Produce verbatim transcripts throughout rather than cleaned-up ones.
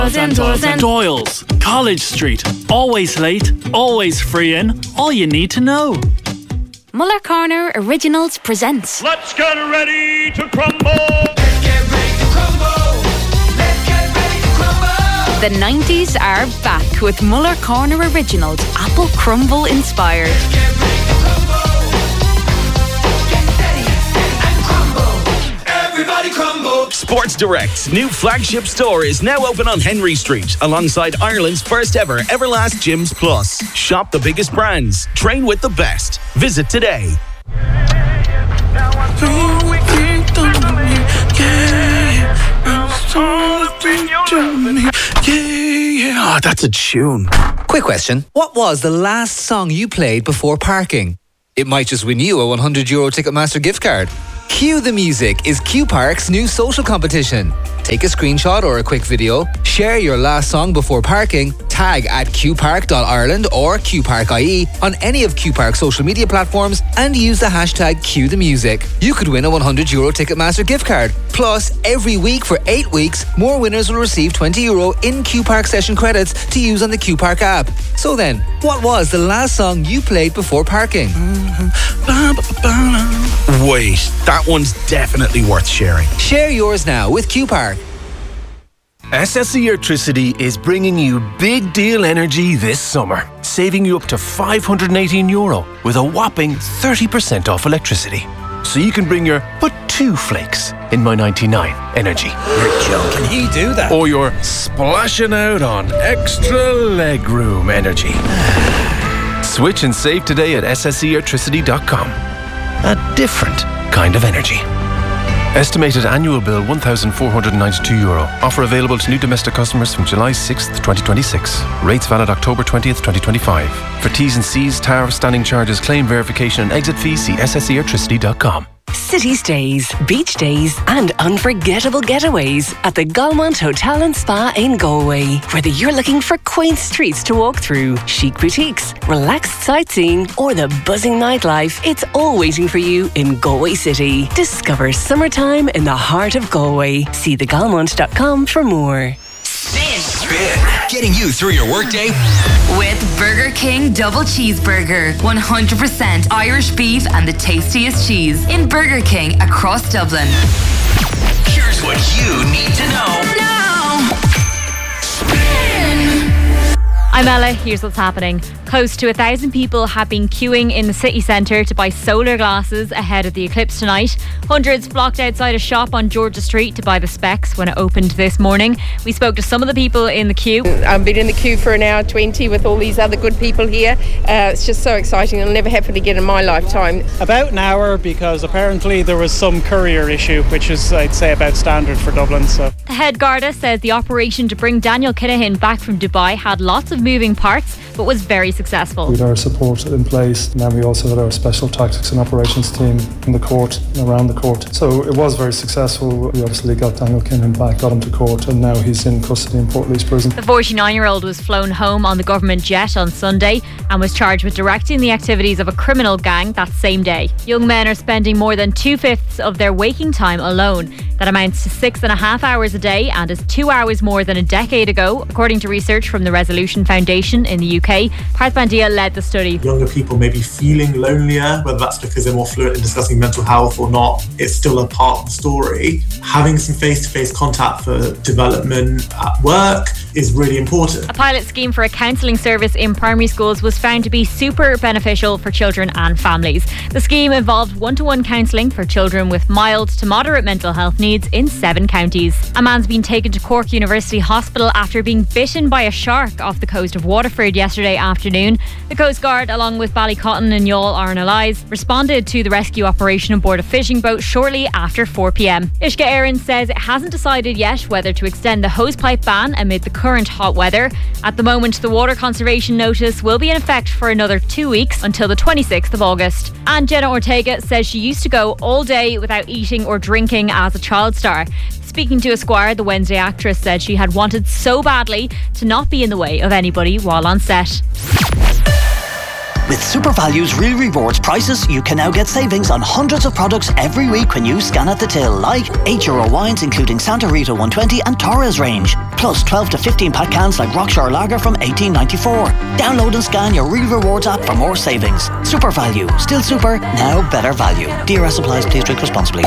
Doyle's, College Street. Always late, always free in. All you need to know. Muller Corner Originals presents. Let's get ready to crumble. Let's get ready to crumble. Let's get ready to crumble. The nineties are back with Muller Corner Originals, Apple Crumble inspired. Let's get ready to crumble. Get steady, steady and crumble. Everybody crumble. Sports Direct's new flagship store is now open on Henry Street, alongside Ireland's first ever Everlast Gyms Plus. Shop the biggest brands, train with the best. Visit today. Oh, that's a tune. Quick question. What was the last song you played before parking? It might just win you a one hundred euro Ticketmaster gift card. Cue the Music is Q Park's new social competition. Take a screenshot or a quick video, share your last song before parking, tag at q park dot ireland or q park dot i e on any of Q Park's social media platforms and use the hashtag Cue the Music. You could win a one hundred euro Ticketmaster gift card. Plus, every week for eight weeks, more winners will receive twenty euro in Q Park session credits to use on the Q Park app. So then, what was the last song you played before parking? Wait, that one's definitely worth sharing. Share yours now with Q Park. S S E Electricity is bringing you big deal energy this summer, saving you up to five hundred eighteen euro with a whopping thirty percent off electricity. So you can bring your but two flakes in my ninety-nine energy. You're joking. He do that? Or your splashing out on extra legroom energy. Switch and save today at s s e electricity dot com. A different kind of energy. Estimated annual bill one thousand four hundred ninety-two euro. Offer available to new domestic customers from July sixth, twenty twenty-six. Rates valid October twentieth, twenty twenty-five. For T's and C's, tariff, standing charges, claim verification and exit fees, see s s e electricity dot com. City stays, beach days and unforgettable getaways at the Galmont Hotel and Spa in Galway. Whether you're looking for quaint streets to walk through, chic boutiques, relaxed sightseeing or the buzzing nightlife, it's all waiting for you in Galway City. Discover summertime in the heart of Galway. See the galmont dot com for more. Spin. Spin. Getting you through your workday. With Burger King Double Cheeseburger. one hundred percent Irish beef and the tastiest cheese in Burger King across Dublin. Here's what you need to know. Now. Spin. I'm Ella, here's what's happening. Close to a thousand people have been queuing in the city centre to buy solar glasses ahead of the eclipse tonight. Hundreds blocked outside a shop on Georgia Street to buy the specs when it opened this morning. We spoke to some of the people in the queue. I've been in the queue for an hour twenty with all these other good people here. Uh, it's just so exciting. It'll never happen again in my lifetime. About an hour, because apparently there was some courier issue, which is, I'd say, about standard for Dublin. So the head Garda says the operation to bring Daniel Kinahan back from Dubai had lots of moving parts, but was very successful. We had our support in place, and then we also had our special tactics and operations team in the court and around the court. So it was very successful. We obviously got Daniel Kinahan back, got him to court, and now he's in custody in Portlaoise Prison. The forty-nine-year-old was flown home on the government jet on Sunday and was charged with directing the activities of a criminal gang that same day. Young men are spending more than two-fifths of their waking time alone. That amounts to six and a half hours a day and is two hours more than a decade ago, according to research from the Resolution Foundation in the U K. Parth Bandia led the study. Younger people may be feeling lonelier, whether that's because they're more fluent in discussing mental health or not. It's still a part of the story. Having some face-to-face contact for development at work is really important. A pilot scheme for a counselling service in primary schools was found to be super beneficial for children and families. The scheme involved one-to-one counselling for children with mild to moderate mental health needs in seven counties. A man's been taken to Cork University Hospital after being bitten by a shark off the coast of Waterford yesterday afternoon. The Coast Guard, along with Ballycotton and Youghal R N L Is, responded to the rescue operation aboard a fishing boat shortly after four p.m. Uisce Éireann says it hasn't decided yet whether to extend the hosepipe ban amid the current hot weather. At the moment, the water conservation notice will be in effect for another two weeks until the twenty-sixth of August. And Jenna Ortega says she used to go all day without eating or drinking as a child star. Speaking to Esquire, the Wednesday actress said she had wanted so badly to not be in the way of anybody while on set. With Super Value's Real Rewards prices, you can now get savings on hundreds of products every week when you scan at the till, like eight euro wines including Santa Rita one twenty and Torres range, plus twelve to fifteen pack cans like Rockshore Lager from eighteen ninety-four. Download and scan your Real Rewards app for more savings. Super Value, still super, now better value. D R S applies, please drink responsibly.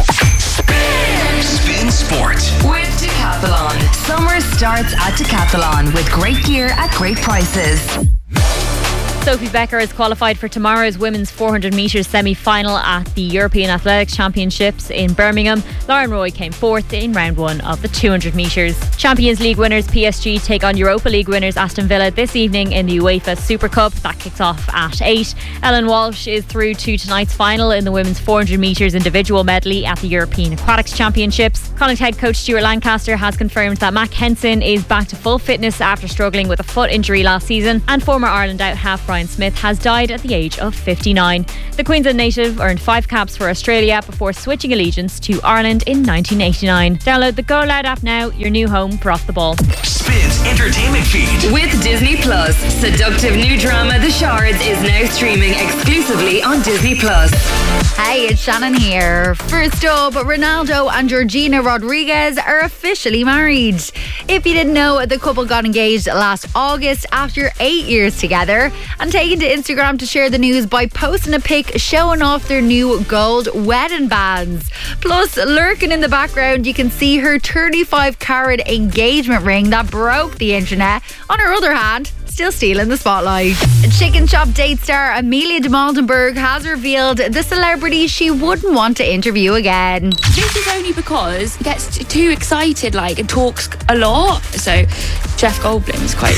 Spin Sport with Decathlon. Summer starts at Decathlon with great gear at great prices. Sophie Becker is qualified for tomorrow's women's four hundred metres semi-final at the European Athletics Championships in Birmingham. Lauren Roy came fourth in round one of the two hundred metres. Champions League winners P S G take on Europa League winners Aston Villa this evening in the UEFA Super Cup. That kicks off at eight. Ellen Walsh is through to tonight's final in the women's four hundred metres individual medley at the European Aquatics Championships. Connacht head coach Stuart Lancaster has confirmed that Mac Henson is back to full fitness after struggling with a foot injury last season, and former Ireland out half Brian Smith has died at the age of fifty-nine. The Queensland native earned five caps for Australia before switching allegiance to Ireland in nineteen eighty-nine. Download the Go Loud app now, your new home for Off the Ball. Spins entertainment feed with Disney Plus. Seductive new drama The Shards is now streaming exclusively on Disney Plus. Hey, it's Shannon here. First up, Ronaldo and Georgina Rodriguez are officially married. If you didn't know, the couple got engaged last August after eight years together, and taken to Instagram to share the news by posting a pic showing off their new gold wedding bands. Plus, lurking in the background, you can see her thirty-five carat engagement ring that broke the internet. On her other hand, still stealing the spotlight. Chicken Shop date star Amelia de Maldenberg has revealed the celebrity she wouldn't want to interview again. This is only because he gets t- too excited, like, and talks a lot. So Jeff Goldblum is quite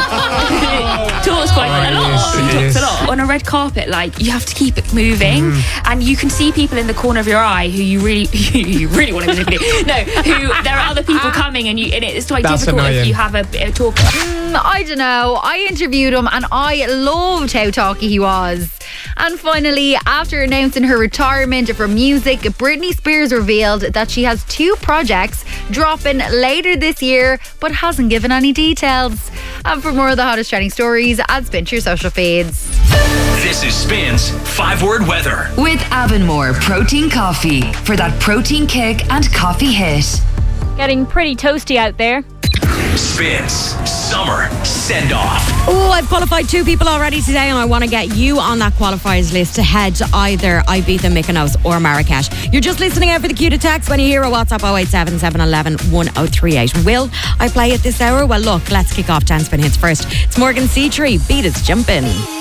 oh! talks quite oh, a lot. Yes, he talks yes. a lot on a red carpet. Like, you have to keep it moving, Mm. and you can see people in the corner of your eye who you really, who you really want to interview. No, who there are other people coming, and you, and it's quite That's difficult annoying. if you have a, a talk. Mm, I don't know. I interviewed him and I loved how talky he was. And finally, after announcing her retirement from music, Britney Spears revealed that she has two projects dropping later this year, but hasn't given any details. And for more of the hottest trending stories, add Spin to your social feeds. This is Spins five word weather with Avonmore Protein Coffee for that protein kick and coffee hit. Getting pretty toasty out there. Spins summer send off. Oh, I've qualified two people already today, and I want to get you on that qualifiers list to head to either Ibiza, Mykonos or Marrakesh. You're just listening out for the cue to text. When you hear a WhatsApp oh eight seven, seven one one, one oh three eight. Will I play it this hour? Well, look, let's kick off ten spin hits first. It's Morgan C. Tree. Beat It's Jumpin'.